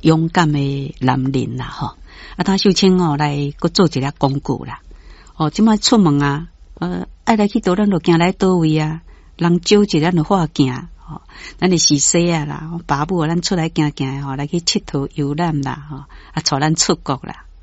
勇敢的男人啦吼。他秀清来搁做一个广告啦。即摆出门啊，爱来去倒，咱就行来倒位啊，人少一咱就好行。咱的是说啦，爸母咱出来行行来去佚佗游览啦，带咱出国啦。